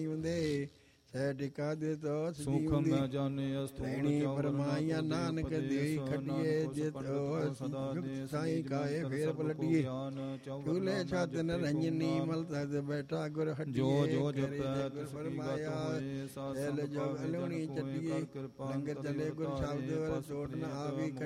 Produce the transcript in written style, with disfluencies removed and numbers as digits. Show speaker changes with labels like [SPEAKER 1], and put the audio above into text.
[SPEAKER 1] ਹੁੰਦੇ ਸਹਿ ਟਿਕਾ ਦੇ ਤੋ ਸਦੀ
[SPEAKER 2] ਸੁਖ
[SPEAKER 1] ਹੁੰਦੀ
[SPEAKER 2] ਮੈਂ ਜਾਣੇ ਅਸਤੂਲ
[SPEAKER 1] ਲੈਣੀ ਫਰਮਾਈਆ ਨਾਨਕ ਦੇਈ ਖੱਡੀਏ ਜਿਤ ਸਾਈਂ ਕਾਏ ਫੇਰ ਪਲਟੀਏ ਝੂਲੇ ਛੱਤ ਨਰੰਜਨੀ ਮਲ ਤਦ ਬੈਠਾ ਗੁਰ ਹੱਡੀਏ
[SPEAKER 2] ਜੋ ਜੋ ਜਪੈ
[SPEAKER 1] ਗੁਰ ਫਰਮਾਇਆ ਐਲ ਜੋ ਅਲੋਣੀ ਚੱਡੀਏ ਲੰਗਰ ਚੱਲੇ ਗੁਰ ਸ਼ਬਦ ਵਰ ਸੋਟ ਨਾ ਆਵੀ